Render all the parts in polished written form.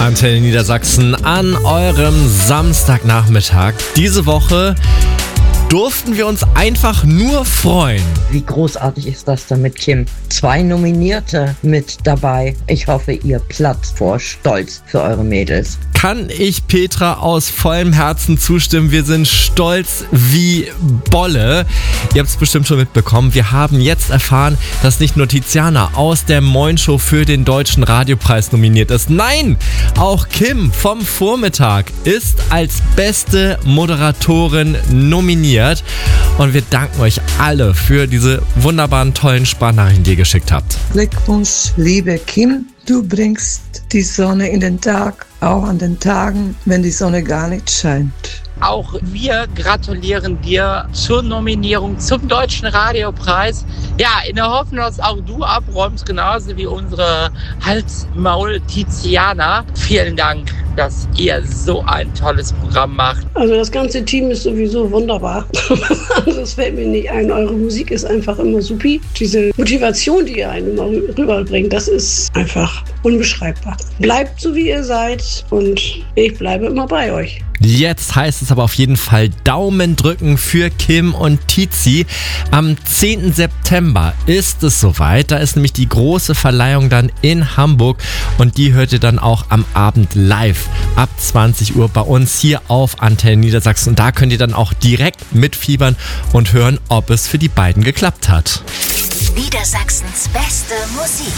Antenne Niedersachsen an eurem Samstagnachmittag. Diese Woche durften wir uns einfach nur freuen. Wie großartig ist das denn mit Kim? 2 Nominierte mit dabei. Ich hoffe, ihr platzt vor Stolz für eure Mädels. Kann ich Petra aus vollem Herzen zustimmen. Wir sind stolz wie Bolle. Ihr habt es bestimmt schon mitbekommen. Wir haben jetzt erfahren, dass nicht nur Tiziana aus der Moin Show für den Deutschen Radiopreis nominiert ist. Nein, auch Kim vom Vormittag ist als beste Moderatorin nominiert. Und wir danken euch alle für diese wunderbaren, tollen Sprachnachrichten, die ihr geschickt habt. Glückwunsch, liebe Kim. Du bringst die Sonne in den Tag, auch an den Tagen, wenn die Sonne gar nicht scheint. Auch wir gratulieren dir zur Nominierung zum Deutschen Radiopreis. Ja, in der Hoffnung, dass auch du abräumst, genauso wie unsere Hals-Maul-Tiziana. Vielen Dank, dass ihr so ein tolles Programm macht. Also das ganze Team ist sowieso wunderbar. Das fällt mir nicht ein. Eure Musik ist einfach immer supi. Diese Motivation, die ihr einem immer rüberbringt, das ist einfach unbeschreibbar. Bleibt so, wie ihr seid und ich bleibe immer bei euch. Jetzt heißt es aber auf jeden Fall Daumen drücken für Kim und Tizi. Am 10. September ist es soweit. Da ist nämlich die große Verleihung dann in Hamburg und die hört ihr dann auch am Abend live ab 20 Uhr bei uns hier auf Antenne Niedersachsen. Und da könnt ihr dann auch direkt mitfiebern und hören, ob es für die beiden geklappt hat. Niedersachsens beste Musik.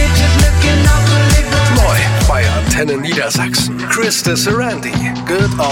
Neu bei Antenne Niedersachsen. Chris de Sarandi. Good